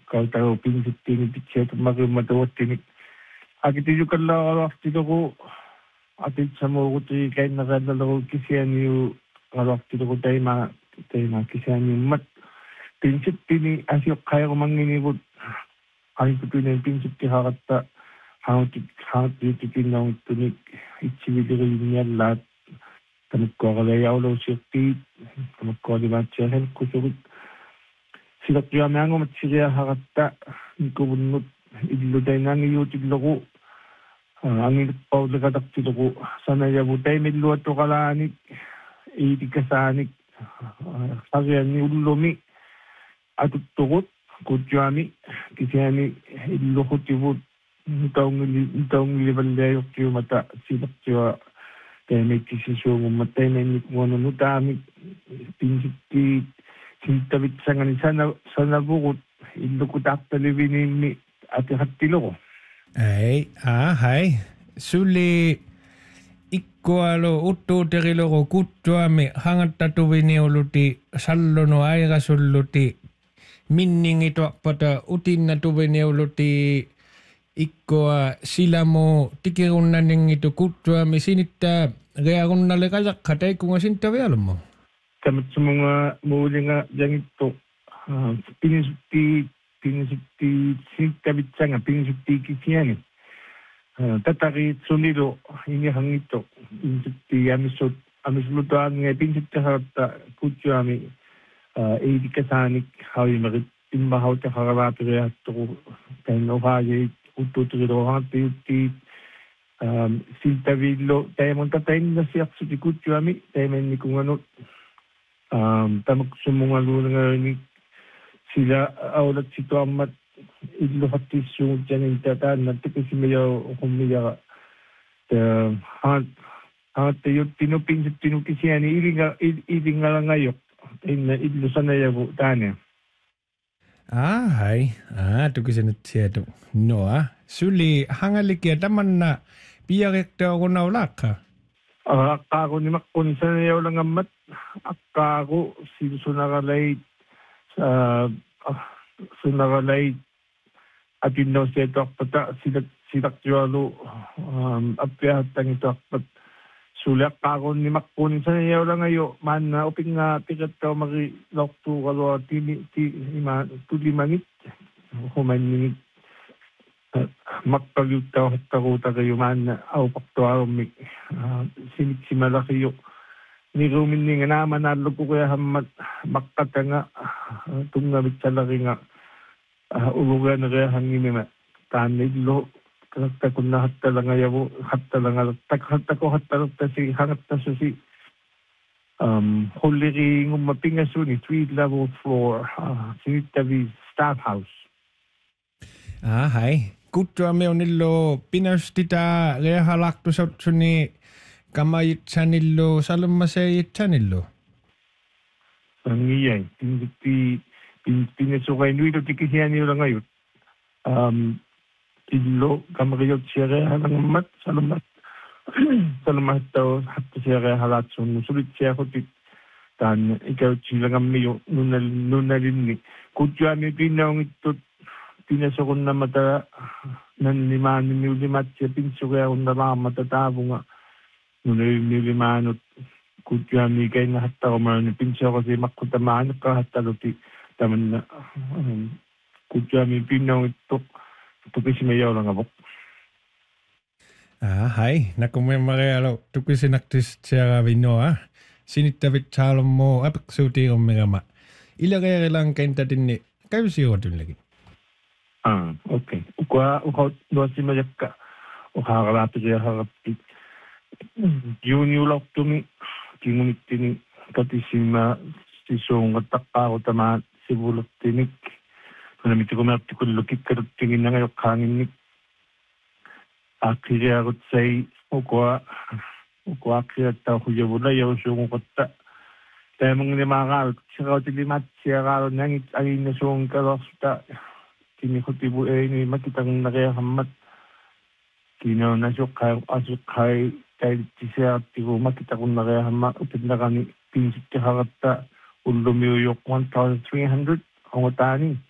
kau tahu pinsiptini pitsia magumatuottini akitijukalla artidoku atit samuruti kainnaradalaru kisianiu artidoku taima kisianiu mat pinsiptini asiokkairo manginibut aiputinen pinsipti haratta hautikinnauttunik itsiviliriinniallaat tamukkooraleyaulusiirtiit tamukkoolimaatsiasen kusugit silaqqiameangumat siriaharatta nikuvunnut illutainaangiutilloqu angilippaulaqatartiloqu sanayavu taimilluattoqalaanik iitikasaanik sarianni ullumi atuttoqut kutjuami kisiani illuqutivut nitaungilivalliajortiumata silaqqiwa taimikkisisuungummattainainnikkuanunu taamik pinsittiit sintavitsangani sanavurut illukutaartaliviniimmi atihattiloqu. Hai. Suli ikkualu uttuuteriloqu kuttuami hangattatuviniuluti sallono airasulluti minningituarpata utinnatuviniuluti ikkua silamo tikirunnaningitu kuttuami sinittaa rearunnale qajaqqa taikkunga sintavialummo. Tamatsumunga muulinga jangitto pinisutti sinttavitsanga pinisutti kisiani tatari sunilo inihangitto pinisutti amisulutuange pinsuttaharata kutjuami eidikasaanik hawimarit immahauta haravaapirihattoru tainohaaje uttuuterilohaattiutti sintavillo taimonta tainnasiarsuti kutjuami taimennikunganut tamaksumungaluungaani sila aulat situammat illuhattissuut janinta taannattikisimeja hummijaga haattayuttinu pinsuttinu kisiani ilingalangayoq inna illusanayavu taania. Hai. Tukisenut siatu. Noa. Suli hangalikia tamanna piarektaorunnaulaqqa. Akkaaku nimaqquni sanayaulangammat akkaaku sunaralait atinnoosiatuarpata silaqjualu appiahattangituarpat suliaqqaaqun nimaqquni sanayaulangayo maanna upinga piqattaumari lortuuqalua tulimangit humanningit maqqagiuttauhattaruutaqayu maanna aupaqtuarummi simitsimalaqiyuq niruminninga naamanaallukuqiahammat maqqatanga tungavitsalaringa uluganereahangimima taannillu takunnahattalangayavu hattalangalattakhattakohattaluttasi hangattasusi hulliriingumma pingasuni 3-level floor sinittavi staff house. Hai. Kuttuami on illo pinastita rehalaktusatsuni kamayitsanillo salmasayitsanillo. Ngiyay pinasuqainuilu tikisianiulangayut illo kamariyot siarehalangammat salamattao hattasiarehalatsun sulitsiaqutit taan ikautsilangammiyu nunnalinni kutjuami pinnaungittut pinasuqunnamata nannimaannimiulimatsia pinsuqiarunnalaamata taavunga nunnalinniulimaanut kutjuami kainnahattarumaani pinsuqasi maqqutamaaniqqahattaluti tamanna kutjuami pinnaungittuq tukisimayaulangavuq. Hai. Nakumemmarealo tukisinaktis siaravinoa sinittavitsaalummo apiksuutiirummirama ilareerilang kaintatinni kayusiuatullagi. Okay. Uqa nuasimajakka uhaaralaapiriaharappi juniulortumi kingunnittini katisima sisuungattaqqaarutamaa sivuluttinik namittikumertikullu kikkaluttiginnangayokkaanginnik aakkiriarutsai uqaakkirattaa huyavula yausuunguqatta taamangnimaaqaalut sirautilimatsiaqaalu nangit aginnasuunkalersuta kinihutibu eini makitangnariahammat kinonasuqqai taitisiaartigu makitaqunnariahamma utinnaqani pinsittiqaratta ullumiuyoq 1300 ongotaani